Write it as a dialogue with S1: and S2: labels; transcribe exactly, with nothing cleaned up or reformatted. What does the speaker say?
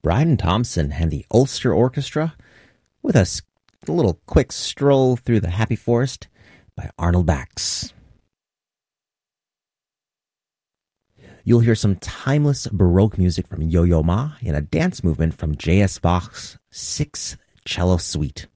S1: Bryden Thompson and the Ulster Orchestra with a, a little quick stroll through the Happy Forest by Arnold Bax. You'll hear some timeless Baroque music from Yo-Yo Ma and a dance movement from J S Bach's Sixth Cello Suite.